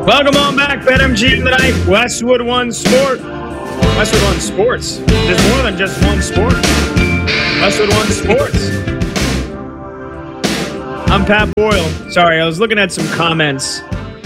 Welcome on back, BetMGM tonight. Westwood One Sport. Westwood One Sports. There's more than just one sport. Westwood One Sports. I'm Pat Boyle. Sorry, I was looking at some comments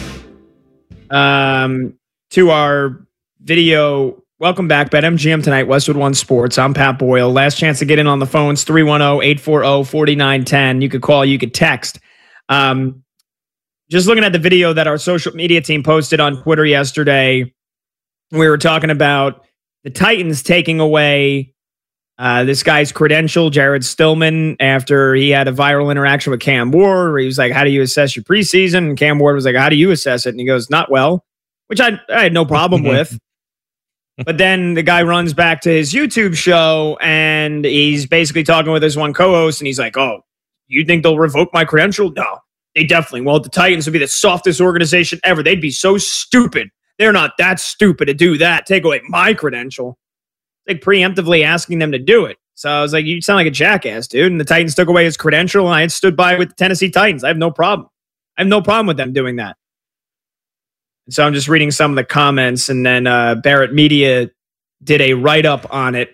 to our video. Welcome back, BetMGM tonight. Westwood One Sports. I'm Pat Boyle. Last chance to get in on the phones, 310-840-4910. You could call, you could text. Just looking at the video that our social media team posted on Twitter yesterday, we were talking about the Titans taking away this guy's credential, Jared Stillman, after he had a viral interaction with Cam Ward, where he was like, how do you assess your preseason? And Cam Ward was like, how do you assess it? And he goes, not well, which I had no problem with. But then the guy runs back to his YouTube show, and he's basically talking with his one co-host, and he's like, oh, you think they'll revoke my credential? No. They definitely won't. The Titans would be the softest organization ever. They'd be so stupid. They're not that stupid to do that. Take away my credential. Like preemptively asking them to do it. So I was like, you sound like a jackass, dude. And the Titans took away his credential, and I had stood by with the Tennessee Titans. I have no problem. I have no problem with them doing that. And so I'm just reading some of the comments, and then Barrett Media did a write-up on it.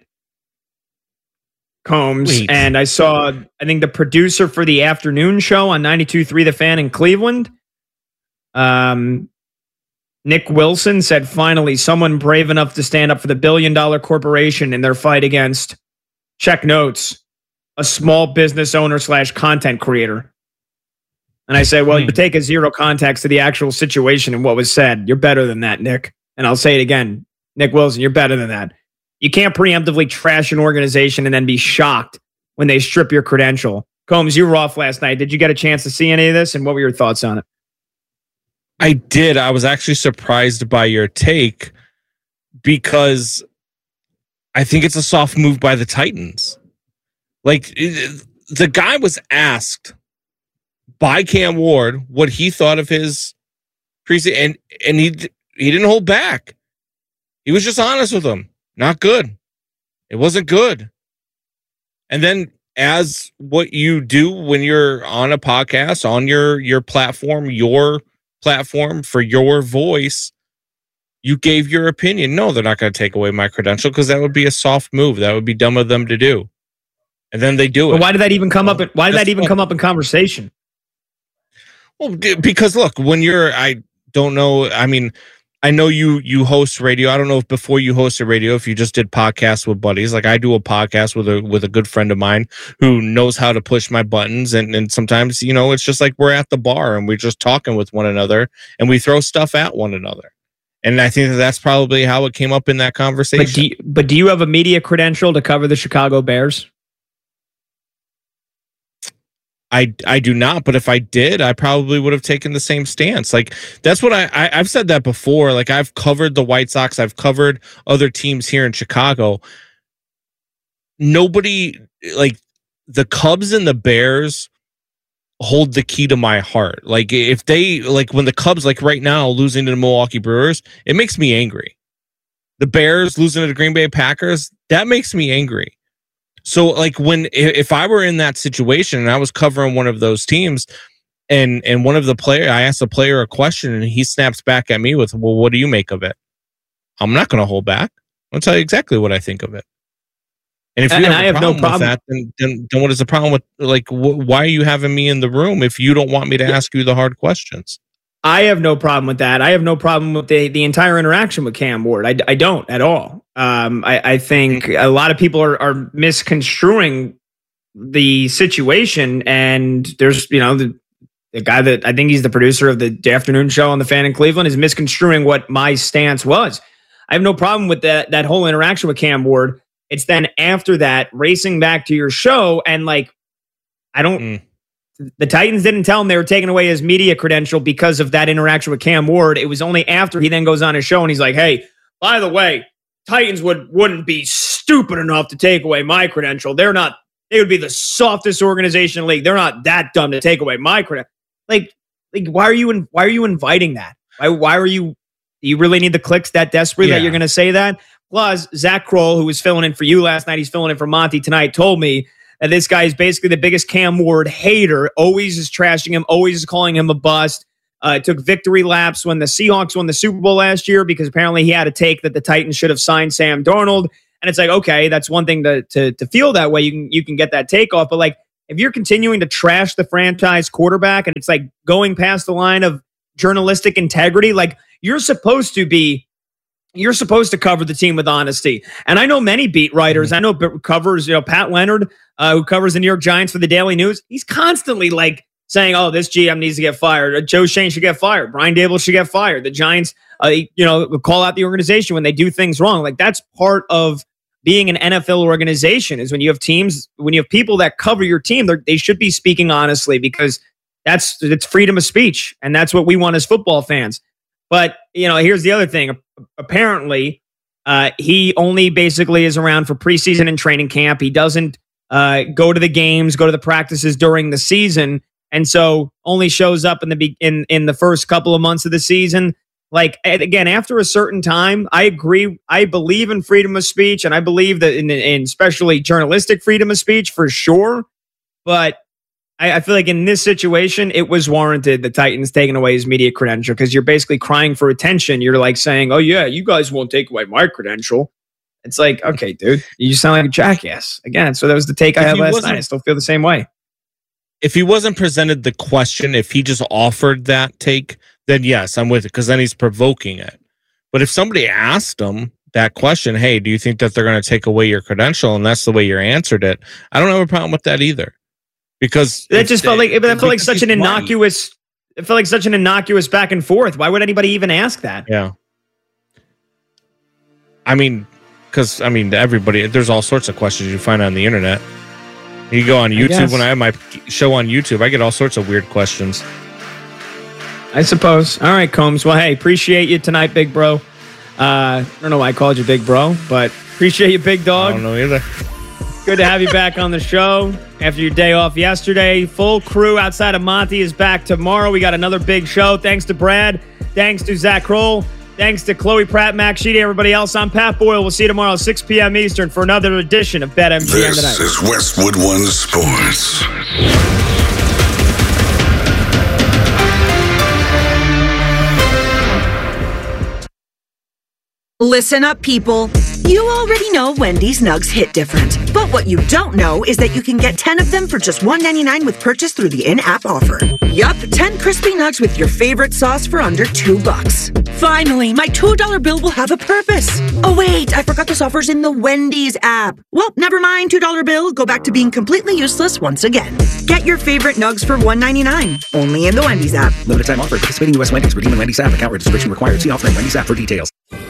Combs. Wait. And I saw, I think the producer for the afternoon show on 92.3 The Fan in Cleveland, Nick Wilson, said, finally, someone brave enough to stand up for the billion-dollar corporation in their fight against, check notes, a small business owner / content creator. And I say, well, you take a zero context to the actual situation and what was said. You're better than that, Nick. And I'll say it again. Nick Wilson, you're better than that. You can't preemptively trash an organization and then be shocked when they strip your credential. Combs, you were off last night. Did you get a chance to see any of this? And what were your thoughts on it? I did. I was actually surprised by your take because I think it's a soft move by the Titans. Like, the guy was asked by Cam Ward what he thought of his preseason, and he didn't hold back. He was just honest with him. Not good. It wasn't good. And then, as what you do when you're on a podcast, on your platform for your voice, you gave your opinion. No, they're not going to take away my credential because that would be a soft move. That would be dumb of them to do. And then they do it. But why did that even come up? Why did that even come up in conversation? Well, because look, when I don't know. I mean, I know you host radio. I don't know if before you hosted radio, if you just did podcasts with buddies. Like I do a podcast with a good friend of mine who knows how to push my buttons. And sometimes, it's just like we're at the bar and we're just talking with one another and we throw stuff at one another. And I think that's probably how it came up in that conversation. But do you have a media credential to cover the Chicago Bears? I do not, but if I did, I probably would have taken the same stance. Like that's what I've said that before. Like I've covered the White Sox, I've covered other teams here in Chicago. Nobody, like the Cubs and the Bears, hold the key to my heart. Like if they, like when the Cubs, like right now, losing to the Milwaukee Brewers, it makes me angry. The Bears losing to the Green Bay Packers, that makes me angry. So like if I were in that situation and I was covering one of those teams and one of the player, I asked the player a question and he snaps back at me with, well, what do you make of it? I'm not going to hold back. I'll tell you exactly what I think of it. And if you have no problem with that, then what is the problem with, like, why are you having me in the room if you don't want me to ask you the hard questions? I have no problem with that. I have no problem with the entire interaction with Cam Ward. I don't at all. I think a lot of people are misconstruing the situation. And there's, the guy that I think he's the producer of the afternoon show on The Fan in Cleveland is misconstruing what my stance was. I have no problem with that whole interaction with Cam Ward. It's then after that racing back to your show and like, I don't... The Titans didn't tell him they were taking away his media credential because of that interaction with Cam Ward. It was only after he then goes on his show and he's like, hey, by the way, Titans wouldn't be stupid enough to take away my credential. They would be the softest organization in the league. They're not that dumb to take away my credential. Like why are you inviting that? Why are you, do you really need the clicks that desperately that you're going to say that? Plus, Zach Kroll, who was filling in for you last night, he's filling in for Monty tonight, told me that this guy is basically the biggest Cam Ward hater, always is trashing him, always is calling him a bust, It took victory laps when the Seahawks won the Super Bowl last year because apparently he had a take that the Titans should have signed Sam Darnold. And it's like, okay, that's one thing to feel that way. You can get that take off. But like, if you're continuing to trash the franchise quarterback and it's like going past the line of journalistic integrity, like you're supposed to cover the team with honesty. And I know many beat writers. I know covers, Pat Leonard, who covers the New York Giants for the Daily News. He's constantly like saying, oh, this GM needs to get fired. Joe Shane should get fired. Brian Daboll should get fired. The Giants, call out the organization when they do things wrong. Like that's part of being an NFL organization is when you have teams, when you have people that cover your team, they should be speaking honestly because it's freedom of speech. And that's what we want as football fans. But, here's the other thing. Apparently, he only basically is around for preseason and training camp. He doesn't go to the games, go to the practices during the season. And so only shows up in the first couple of months of the season. Like, again, after a certain time, I agree. I believe in freedom of speech, and I believe that in especially journalistic freedom of speech for sure. But I feel like in this situation, it was warranted the Titans taking away his media credential because you're basically crying for attention. You're like saying, oh, yeah, you guys won't take away my credential. It's like, okay, dude, you sound like a jackass. Again, so that was the take I had last night. I still feel the same way. If he wasn't presented the question, if he just offered that take, then yes, I'm with it because then he's provoking it. But if somebody asked him that question, hey, do you think that they're going to take away your credential? And that's the way you answered it. I don't have a problem with that either. Because that just felt like such an innocuous. It felt like such an innocuous back and forth. Why would anybody even ask that? Yeah. Everybody. There's all sorts of questions you find on the internet. You go on YouTube. When I have my show on YouTube, I get all sorts of weird questions. I suppose. All right, Combs. Well, hey, appreciate you tonight, big bro. I don't know why I called you big bro, but appreciate you, big dog. I don't know either. Good to have you back on the show after your day off yesterday. Full crew outside of Monty is back tomorrow. We got another big show. Thanks to Brad. Thanks to Zach Kroll. Thanks to Chloe Pratt, Max Sheedy, everybody else. I'm Pat Boyle. We'll see you tomorrow, 6 p.m. Eastern, for another edition of BetMGM Tonight. This is Westwood One Sports. Listen up, people. You already know Wendy's Nugs hit different. But what you don't know is that you can get 10 of them for just $1.99 with purchase through the in-app offer. Yup, 10 crispy nugs with your favorite sauce for under $2. Finally, my $2 bill will have a purpose. Oh wait, I forgot this offer's in the Wendy's app. Well, never mind, $2 bill. Go back to being completely useless once again. Get your favorite nugs for $1.99. Only in the Wendy's app. Limited time offer. Participating U.S. Wendy's. Redeem in Wendy's app. Account registration required. See offer in Wendy's app for details.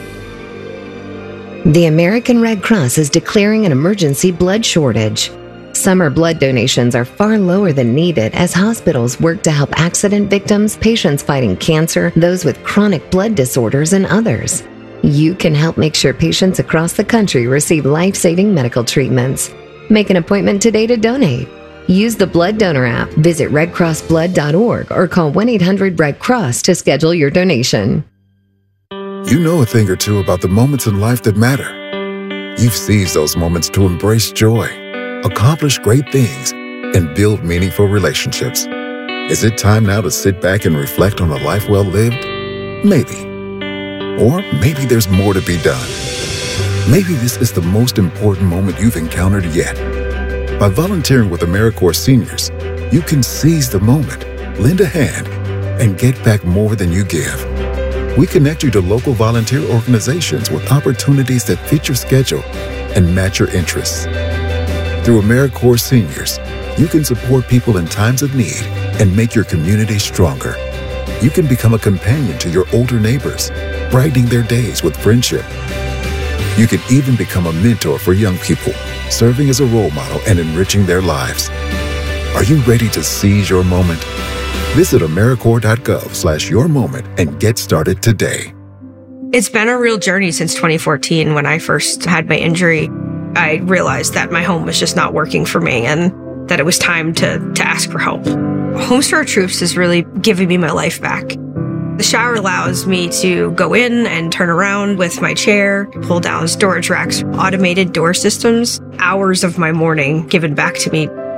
The American Red Cross is declaring an emergency blood shortage. Summer blood donations are far lower than needed as hospitals work to help accident victims, patients fighting cancer, those with chronic blood disorders, and others. You can help make sure patients across the country receive life-saving medical treatments. Make an appointment today to donate. Use the Blood Donor app, visit redcrossblood.org, or call 1-800-RED-CROSS to schedule your donation. You know a thing or two about the moments in life that matter. You've seized those moments to embrace joy, accomplish great things, and build meaningful relationships. Is it time now to sit back and reflect on a life well lived? Maybe. Or maybe there's more to be done. Maybe this is the most important moment you've encountered yet. By volunteering with AmeriCorps Seniors, you can seize the moment, lend a hand, and get back more than you give. We connect you to local volunteer organizations with opportunities that fit your schedule and match your interests. Through AmeriCorps Seniors, you can support people in times of need and make your community stronger. You can become a companion to your older neighbors, brightening their days with friendship. You can even become a mentor for young people, serving as a role model and enriching their lives. Are you ready to seize your moment? Visit AmeriCorps.gov/yourmoment and get started today. It's been a real journey since 2014 when I first had my injury. I realized that my home was just not working for me and that it was time to ask for help. Homes for Our Troops is really giving me my life back. The shower allows me to go in and turn around with my chair, pull down storage racks, automated door systems, hours of my morning given back to me.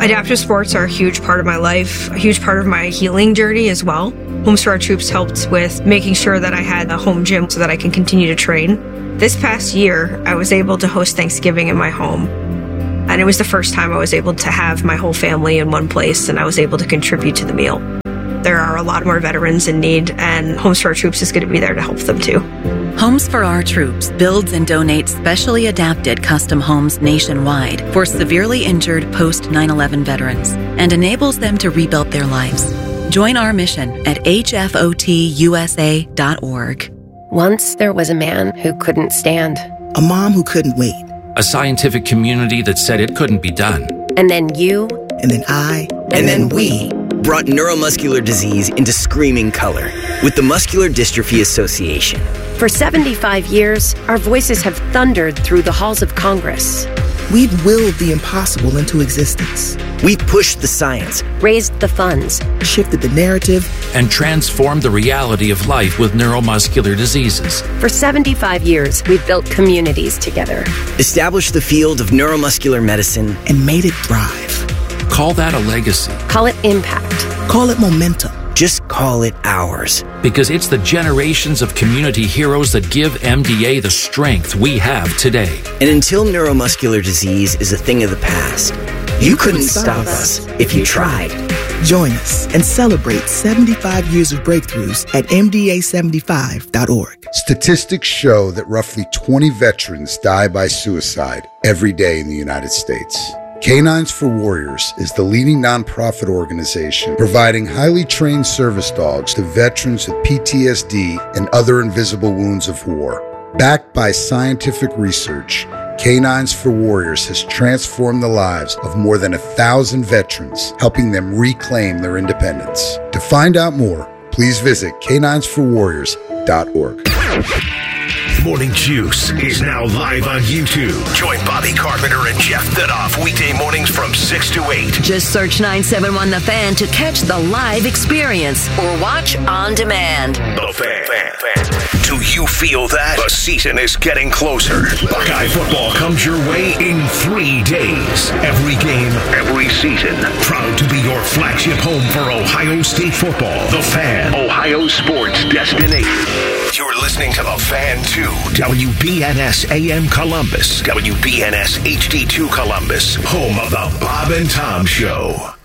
Adaptive sports are a huge part of my life, a huge part of my healing journey as well. Homes for Our Troops helped with making sure that I had a home gym so that I can continue to train. This past year, I was able to host Thanksgiving in my home. And it was the first time I was able to have my whole family in one place, and I was able to contribute to the meal. There are a lot more veterans in need, and Homes for Our Troops is going to be there to help them too. Homes for Our Troops builds and donates specially adapted custom homes nationwide for severely injured post 9/11 veterans and enables them to rebuild their lives. Join our mission at hfotusa.org. Once there was a man who couldn't stand. A mom who couldn't wait. A scientific community that said it couldn't be done. And then you. And then I. And then we. Brought neuromuscular disease into screaming color with the Muscular Dystrophy Association. For 75 years, our voices have thundered through the halls of Congress. We've willed the impossible into existence. We've pushed the science, raised the funds, shifted the narrative, and transformed the reality of life with neuromuscular diseases. For 75 years, we've built communities together, established the field of neuromuscular medicine, and made it thrive. Call that a legacy. Call it impact. Call it momentum. Just call it ours. Because it's the generations of community heroes that give MDA the strength we have today. And until neuromuscular disease is a thing of the past, you couldn't stop us if you tried. Join us and celebrate 75 years of breakthroughs at MDA75.org. Statistics show that roughly 20 veterans die by suicide every day in the United States. Canines for Warriors is the leading nonprofit organization providing highly trained service dogs to veterans with PTSD and other invisible wounds of war. Backed by scientific research, Canines for Warriors has transformed the lives of more than 1,000 veterans, helping them reclaim their independence. To find out more, please visit caninesforwarriors.org. Morning Juice is now live on YouTube. Join Bobby Carpenter and Jeff Thidoff weekday mornings from 6 to 8. Just search 971 The Fan to catch the live experience or watch on demand. The Fan. Do you feel that? The season is getting closer. Buckeye football comes your way in 3 days. Every game, every season. Proud to be your flagship home for Ohio State football. The Fan, Ohio sports destination. You're listening to The Fan 2, WBNS AM Columbus, WBNS HD2 Columbus, home of the Bob and Tom Show.